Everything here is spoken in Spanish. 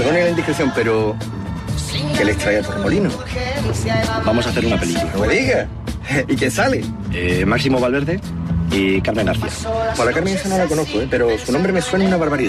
Perdone la indiscreción, pero... ¿qué les trae a Torremolinos? Vamos a hacer una película. No me diga. ¿Y quién sale? Máximo Valverde y Carmen García. Pues la Carmen esa no la conozco, pero su nombre me suena una barbaridad.